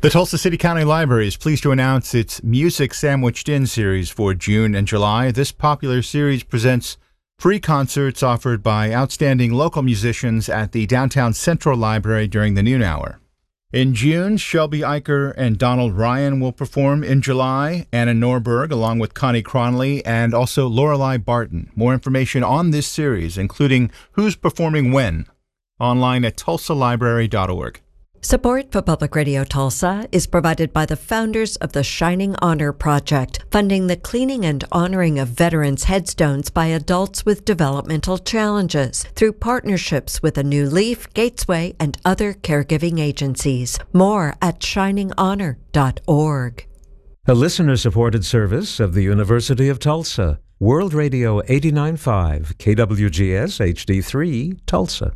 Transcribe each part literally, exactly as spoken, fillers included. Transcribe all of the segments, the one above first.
The Tulsa City County Library is pleased to announce its Music Sandwiched In series for June and July. This popular series presents free concerts offered by outstanding local musicians at the Downtown Central Library during the noon hour. In June, Shelby Eicher and Donald Ryan will perform. In July, Anna Norberg, along with Connie Cronley, and also Lorelei Barton. More information on this series, including who's performing when, online at tulsa library dot org. Support for Public Radio Tulsa is provided by the founders of the Shining Honor Project, funding the cleaning and honoring of veterans' headstones by adults with developmental challenges through partnerships with A New Leaf, Gatesway, and other caregiving agencies. More at shining honor dot org. A listener-supported service of the University of Tulsa. World Radio eighty-nine point five, K W G S H D three, Tulsa.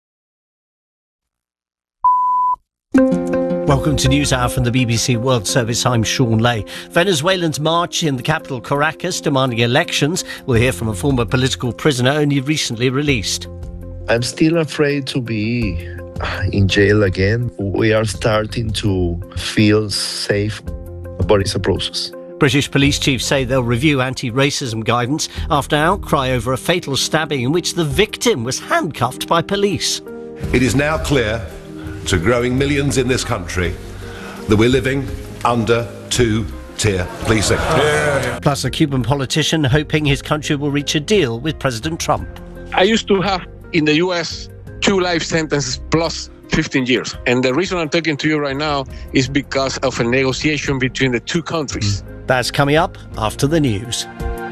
Welcome to News Hour from the B B C World Service. I'm Sean Lay. Venezuelans march in the capital Caracas demanding elections. We'll hear from a former political prisoner only recently released. I'm still afraid to be in jail again. We are starting to feel safe, but it's a process. British police chiefs say they'll review anti-racism guidance after outcry over a fatal stabbing in which the victim was handcuffed by police. It is now clear to growing millions in this country that we're living under two-tier policing. Yeah, yeah. Plus a Cuban politician hoping his country will reach a deal with President Trump. I used to have in the U S two life sentences plus fifteen years. And the reason I'm talking to you right now is because of a negotiation between the two countries. That's coming up after the news.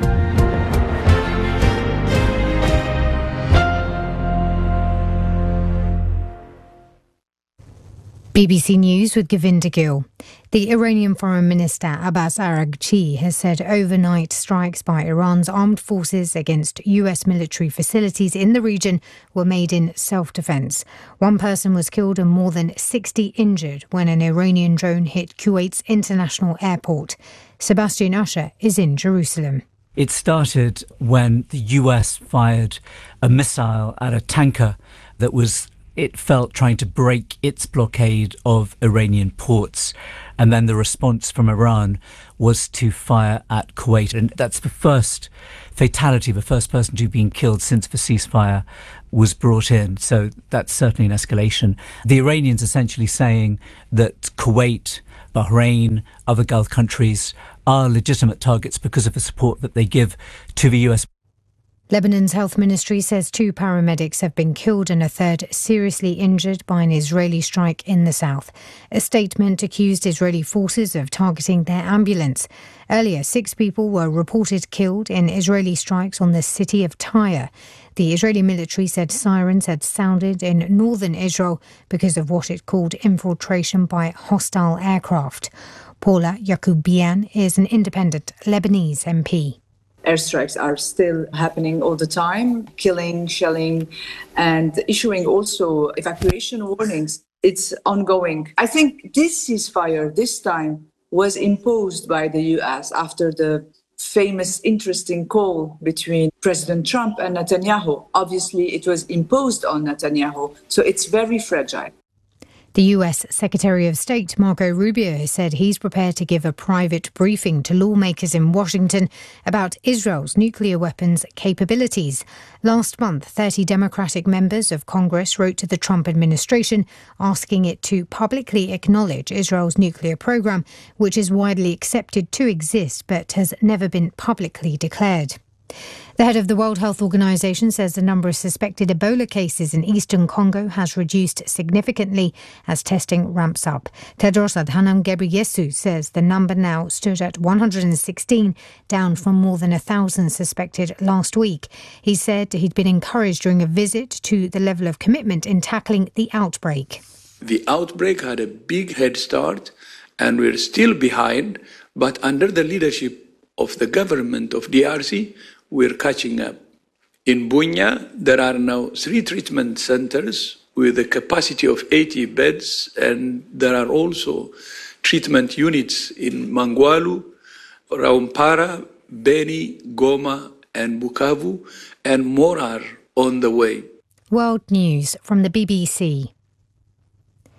B B C News with Govinda Gill. The Iranian Foreign Minister Abbas Araghchi has said overnight strikes by Iran's armed forces against U S military facilities in the region were made in self-defense. One person was killed and more than sixty injured when an Iranian drone hit Kuwait's international airport. Sebastian Usher is in Jerusalem. It started when the U S fired a missile at a tanker that was, it felt, trying to break its blockade of Iranian ports. And then the response from Iran was to fire at Kuwait. And that's the first fatality, the first person to have been killed since the ceasefire was brought in. So that's certainly an escalation. The Iranians essentially saying that Kuwait, Bahrain, other Gulf countries are legitimate targets because of the support that they give to the U S. Lebanon's health ministry says two paramedics have been killed and a third seriously injured by an Israeli strike in the south. A statement accused Israeli forces of targeting their ambulance. Earlier, six people were reported killed in Israeli strikes on the city of Tyre. The Israeli military said sirens had sounded in northern Israel because of what it called infiltration by hostile aircraft. Paula Yakubian is an independent Lebanese M P. Airstrikes are still happening all the time, killing, shelling, and issuing also evacuation warnings. It's ongoing. I think this ceasefire this time was imposed by the U S after the famous interesting call between President Trump and Netanyahu. Obviously, it was imposed on Netanyahu, so it's very fragile. The U S Secretary of State Marco Rubio has said he's prepared to give a private briefing to lawmakers in Washington about Israel's nuclear weapons capabilities. Last month, thirty Democratic members of Congress wrote to the Trump administration asking it to publicly acknowledge Israel's nuclear program, which is widely accepted to exist but has never been publicly declared. The head of the World Health Organization says the number of suspected Ebola cases in eastern Congo has reduced significantly as testing ramps up. Tedros Adhanom Ghebreyesus says the number now stood at one hundred sixteen, down from more than one thousand suspected last week. He said he'd been encouraged during a visit to the level of commitment in tackling the outbreak. The outbreak had a big head start and we're still behind, but under the leadership of the government of D R C, we're catching up. In Bunia, there are now three treatment centers with a capacity of eighty beds, and there are also treatment units in Mangwalu, Raumpara, Beni, Goma, and Bukavu, and more are on the way. World News from the B B C.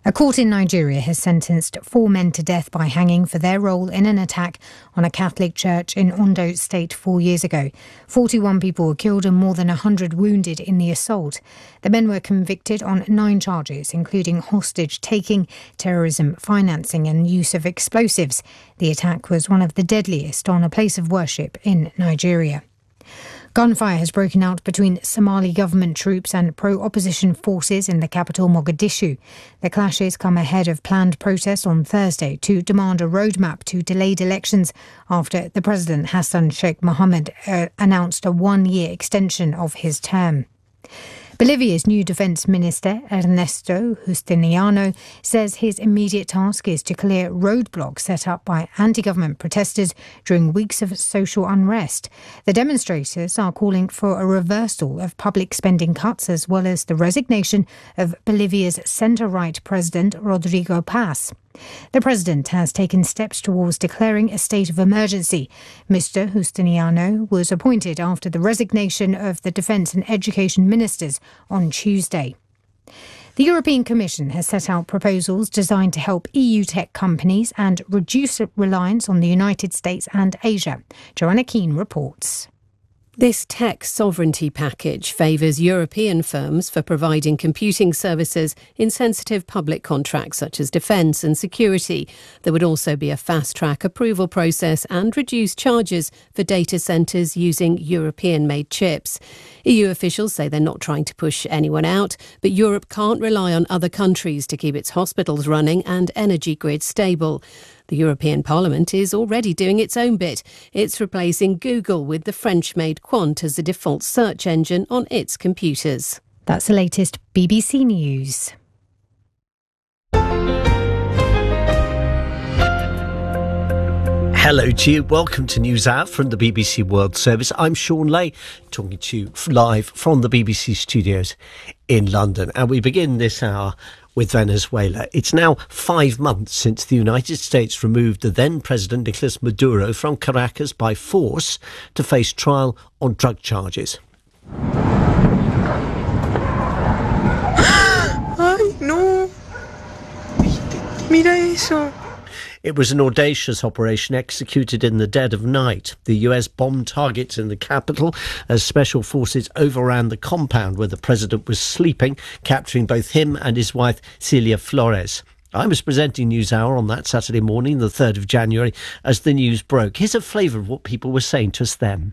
A court in Nigeria has sentenced four men to death by hanging for their role in an attack on a Catholic church in Ondo State four years ago. forty-one people were killed and more than one hundred wounded in the assault. The men were convicted on nine charges, including hostage-taking, terrorism financing and use of explosives. The attack was one of the deadliest on a place of worship in Nigeria. Gunfire has broken out between Somali government troops and pro-opposition forces in the capital Mogadishu. The clashes come ahead of planned protests on Thursday to demand a roadmap to delayed elections after the president Hassan Sheikh Mohammed uh, announced a one-year extension of his term. Bolivia's new defence minister, Ernesto Justiniano, says his immediate task is to clear roadblocks set up by anti-government protesters during weeks of social unrest. The demonstrators are calling for a reversal of public spending cuts as well as the resignation of Bolivia's centre-right president, Rodrigo Paz. The president has taken steps towards declaring a state of emergency. Mister Justiniano was appointed after the resignation of the defence and education ministers on Tuesday. The European Commission has set out proposals designed to help E U tech companies and reduce reliance on the United States and Asia. Joanna Keane reports. This tech sovereignty package favours European firms for providing computing services in sensitive public contracts such as defence and security. There would also be a fast-track approval process and reduced charges for data centres using European-made chips. E U officials say they're not trying to push anyone out, but Europe can't rely on other countries to keep its hospitals running and energy grid stable. The European Parliament is already doing its own bit. It's replacing Google with the French-made Quant as the default search engine on its computers. That's the latest B B C News. Hello to you. Welcome to News Hour from the B B C World Service. I'm Sean Lay, talking to you live from the B B C studios in London. And we begin this hour with Venezuela. It's now five months since the United States removed the then President Nicolas Maduro from Caracas by force to face trial on drug charges. Ay, no. Mira eso. It was an audacious operation executed in the dead of night. The U S bombed targets in the capital as special forces overran the compound where the president was sleeping, capturing both him and his wife, Celia Flores. I was presenting NewsHour on that Saturday morning, the third of January, as the news broke. Here's a flavour of what people were saying to us then.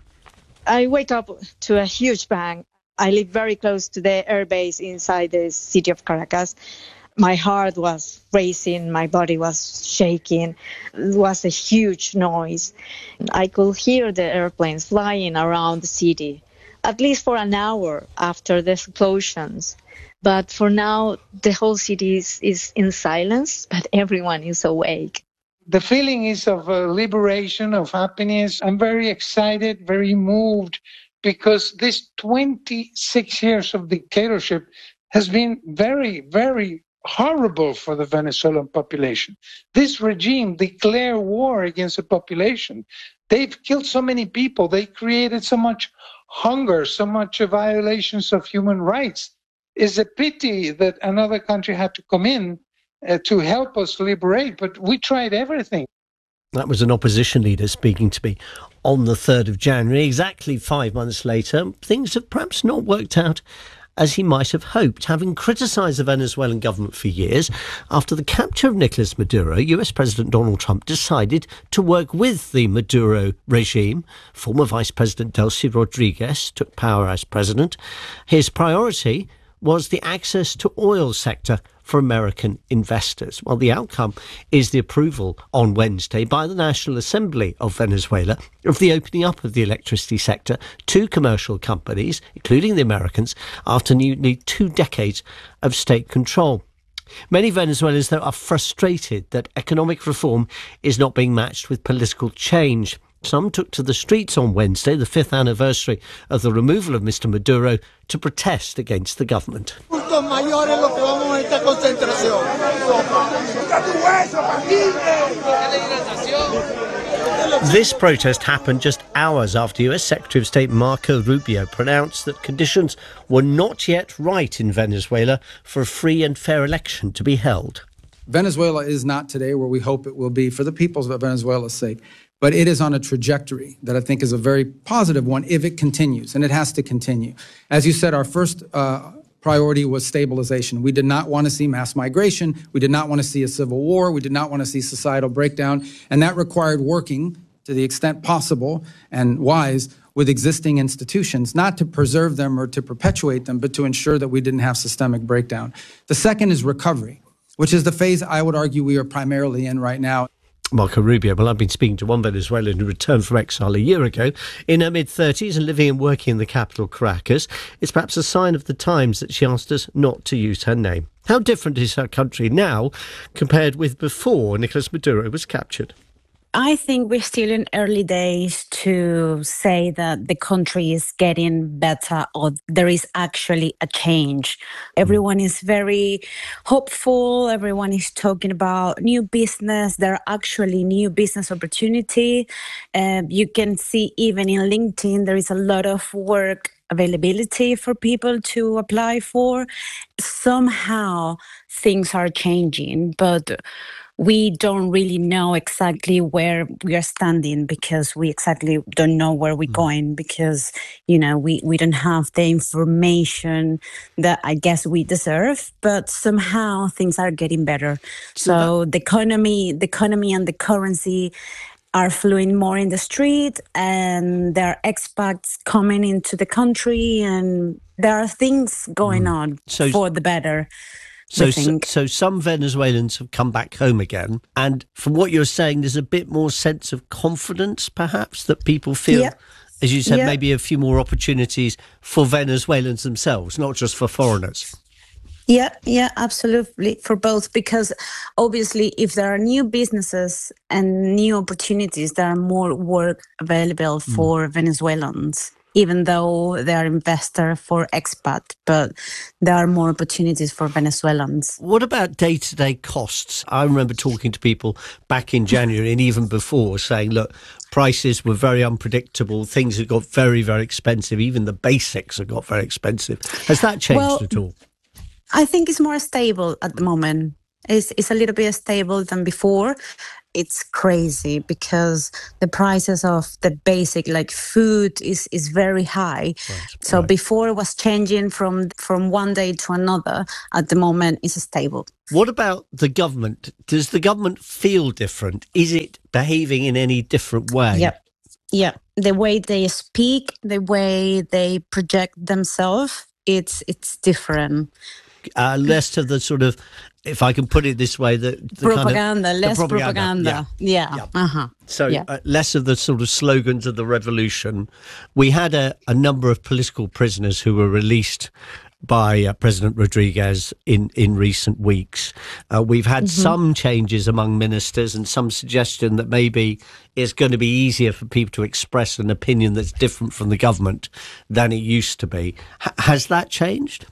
I wake up to a huge bang. I live very close to the airbase inside the city of Caracas. My heart was racing, my body was shaking. It was a huge noise. I could hear the airplanes flying around the city, at least for an hour after the explosions. But for now, the whole city is, is in silence, but everyone is awake. The feeling is of uh, liberation, of happiness. I'm very excited, very moved, because this twenty-six years of dictatorship has been very, very horrible for the Venezuelan population. This regime declared war against the population. They've killed so many people. They created so much hunger, so much violations of human rights. It's a pity that another country had to come in uh, to help us liberate, but we tried everything. That was an opposition leader speaking to me on the third of January. Exactly five months later, things have perhaps not worked out as he might have hoped, having criticised the Venezuelan government for years. After the capture of Nicolas Maduro, U S President Donald Trump decided to work with the Maduro regime. Former Vice President Delcy Rodriguez took power as president. His priority was the access to oil sector for American investors. Well, the outcome is the approval on Wednesday by the National Assembly of Venezuela of the opening up of the electricity sector to commercial companies, including the Americans, after nearly two decades of state control. Many Venezuelans, though, are frustrated that economic reform is not being matched with political change. Some took to the streets on Wednesday, the fifth anniversary of the removal of Mister Maduro, to protest against the government. This protest happened just hours after U S Secretary of State Marco Rubio pronounced that conditions were not yet right in Venezuela for a free and fair election to be held. Venezuela is not today where we hope it will be for the people's of Venezuela's sake, but it is on a trajectory that I think is a very positive one if it continues, and it has to continue. As you said, our first uh, priority was stabilization. We did not want to see mass migration. We did not want to see a civil war. We did not want to see societal breakdown, and that required working to the extent possible and wise with existing institutions, not to preserve them or to perpetuate them, but to ensure that we didn't have systemic breakdown. The second is recovery, which is the phase I would argue we are primarily in right now. Marco Rubio. Well, I've been speaking to one Venezuelan who returned from exile a year ago in her mid-thirties and living and working in the capital, Caracas. It's perhaps a sign of the times that she asked us not to use her name. How different is her country now compared with before Nicolas Maduro was captured? I think we're still in early days to say that the country is getting better or there is actually a change. Everyone is very hopeful. Everyone is talking about new business. There are actually new business opportunity. Uh, you can see even in LinkedIn, there is a lot of work availability for people to apply for. Somehow things are changing, but we don't really know exactly where we are standing because we exactly don't know where we're going because, you know, we, we don't have the information that I guess we deserve, but somehow things are getting better. So the economy, the economy and the currency are flowing more in the street, and there are expats coming into the country, and there are things going on So- for the better. So, I so, think. so some Venezuelans have come back home again. And from what you're saying, there's a bit more sense of confidence, perhaps, that people feel, Yeah. as you said, Yeah. maybe a few more opportunities for Venezuelans themselves, not just for foreigners. Yeah, yeah, absolutely. For both, because obviously if there are new businesses and new opportunities, there are more work available for Venezuelans, even though they are investors for expat, but there are more opportunities for Venezuelans. What about day-to-day costs? I remember talking to people back in January and even before saying, look, prices were very unpredictable. Things have got very, very expensive. Even the basics have got very expensive. Has that changed Well, at all? I think it's more stable at the moment. It's, it's a little bit stable than before. It's crazy because the prices of the basic, like food, is, is very high. So before it was changing from from one day to another. At the moment, it's stable. What about the government? Does the government feel different? Is it behaving in any different way? Yeah. Yeah. The way they speak, the way they project themselves, it's it's different. Uh, less of the sort of, if I can put it this way, the, the propaganda, kind of, the less propaganda. Yeah. yeah. Uh-huh. So yeah. uh, less of the sort of slogans of the revolution. We had a, a number of political prisoners who were released by uh, President Rodriguez in, in recent weeks. Uh, we've had Mm-hmm. some changes among ministers and some suggestion that maybe it's going to be easier for people to express an opinion that's different from the government than it used to be. H- has that changed?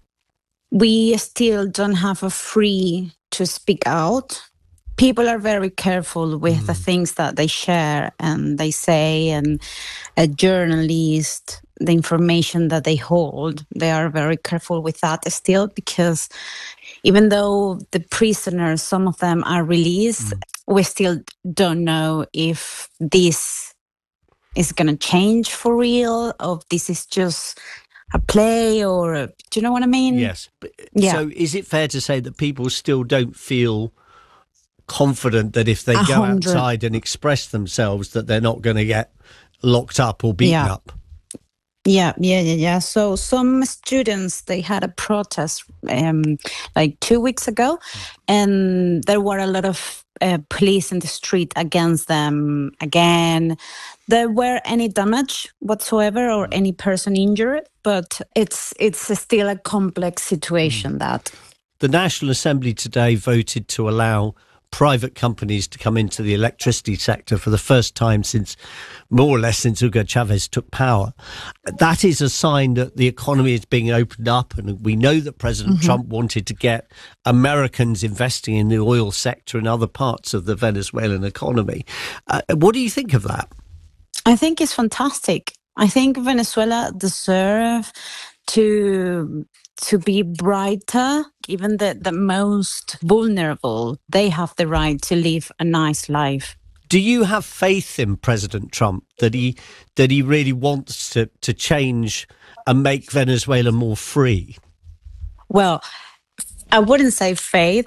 We still don't have a free to speak out. People are very careful with the things that they share and they say, and a journalist, the information that they hold, they are very careful with that still, because even though the prisoners, some of them are released, we still don't know if this is going to change for real, or if this is just a play, or do you know what I mean? Yes. But, Yeah. So is it fair to say that people still don't feel confident that if they A go hundred. outside and express themselves that they're not going to get locked up or beaten Yeah. up? Yeah, yeah, yeah, yeah. So some students, they had a protest um, like two weeks ago, and there were a lot of uh, police in the street against them again. There were any damage whatsoever or any person injured, but it's it's still a complex situation that. The National Assembly today voted to allow private companies to come into the electricity sector for the first time since, more or less, since Hugo Chavez took power. That is a sign that the economy is being opened up, and we know that President mm-hmm. Trump wanted to get Americans investing in the oil sector and other parts of the Venezuelan economy. Uh, what do you think of that? I think it's fantastic. I think Venezuela deserves to to be brighter. Even the, the most vulnerable, they have the right to live a nice life. Do you have faith in President Trump that he that he really wants to, to change and make Venezuela more free? Well, I wouldn't say faith,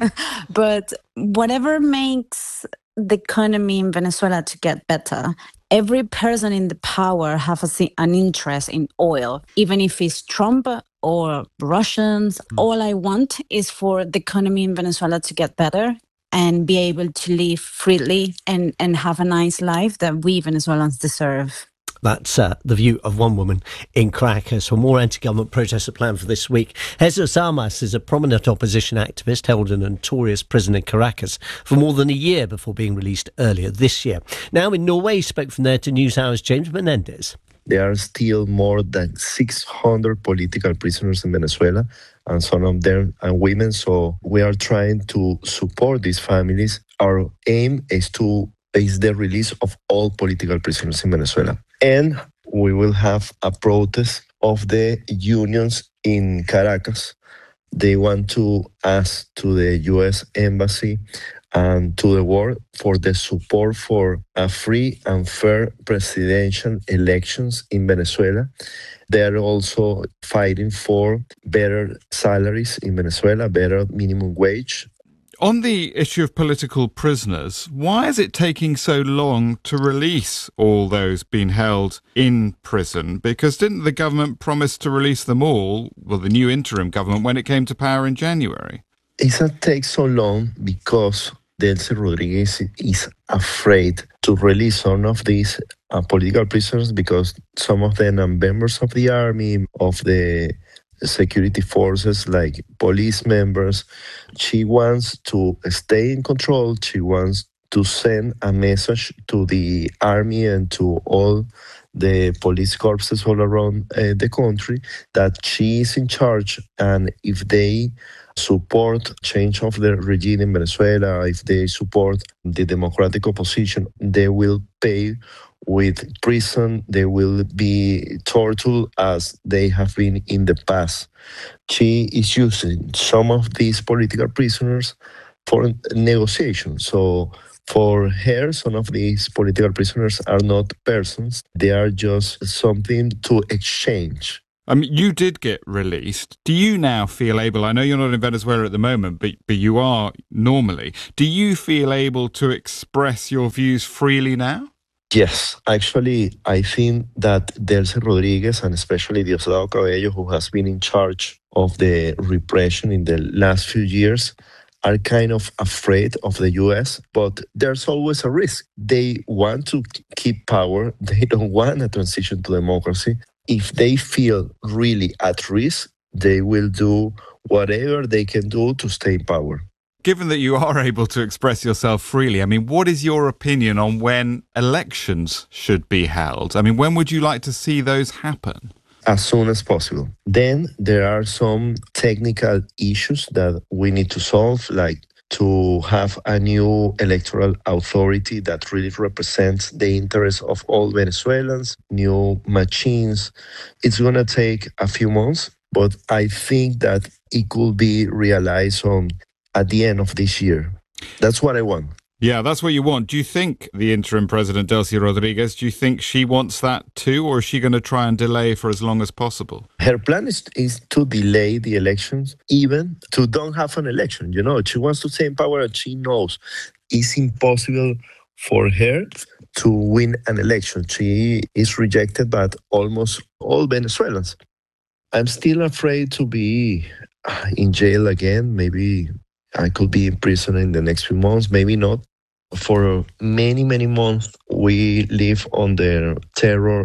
but whatever makes the economy in Venezuela to get better. Every person in the power has a, an interest in oil, even if it's Trump or Russians. Mm. All I want is for the economy in Venezuela to get better and be able to live freely and, and have a nice life that we Venezuelans deserve. That's uh, the view of one woman in Caracas. For more anti-government protests are planned for this week. Jesus Armas is a prominent opposition activist held in a notorious prison in Caracas for more than a year before being released earlier this year. Now in Norway, spoke from there to NewsHour's James Menendez. There are still more than six hundred political prisoners in Venezuela, and some of them are women. So we are trying to support these families. Our aim is to is the release of all political prisoners in Venezuela. And we will have a protest of the unions in Caracas. They want to ask to the U S Embassy and to the world for the support for a free and fair presidential elections in Venezuela. They are also fighting for better salaries in Venezuela, better minimum wage. On the issue of political prisoners, why is it taking so long to release all those being held in prison? Because didn't the government promise to release them all, well, the new interim government, when it came to power in January? It's not take so long because Delcy Rodriguez is afraid to release some of these uh, political prisoners because some of them are members of the army, of the security forces, like police members. She wants to stay in control. She wants to send a message to the army and to all the police corpses all around uh, the country that she is in charge, and if they support change of the regime in Venezuela, if they support the democratic opposition, they will pay with prison, they will be tortured as they have been in the past. She is using some of these political prisoners for negotiation. So for her, some of these political prisoners are not persons. They are just something to exchange. I mean, you did get released. Do you now feel able, I know you're not in Venezuela at the moment, but, but you are normally. Do you feel able to express your views freely now? Yes, actually, I think that Delcy Rodriguez and especially Diosdado Cabello, who has been in charge of the repression in the last few years, are kind of afraid of the U S, but there's always a risk. They want to keep power. They don't want a transition to democracy. If they feel really at risk, they will do whatever they can do to stay in power. Given that you are able to express yourself freely, I mean, what is your opinion on when elections should be held? I mean, when would you like to see those happen? As soon as possible. Then there are some technical issues that we need to solve, like to have a new electoral authority that really represents the interests of all Venezuelans, new machines. It's going to take a few months, but I think that it could be realized on at the end of this year. That's what I want. Yeah, that's what you want. Do you think the interim president, Delcy Rodriguez, do you think she wants that too, or is she going to try and delay for as long as possible? Her plan is, is to delay the elections, even to don't have an election. You know, she wants to stay in power, and she knows it's impossible for her to win an election. She is rejected by almost all Venezuelans. I'm still afraid to be in jail again. Maybe I could be in prison in the next few months, maybe not. For many, many months, we live under terror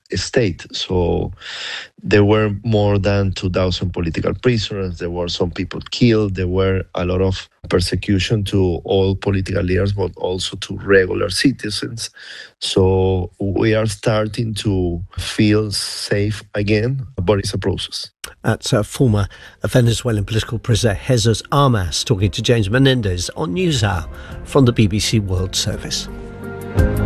state. So there were more than two thousand political prisoners. There were some people killed. There were a lot of persecution to all political leaders, but also to regular citizens. So we are starting to feel safe again, but it's a process. That's uh, former Venezuelan political prisoner Jesus Armas talking to James Menendez on NewsHour from the B B C World Service.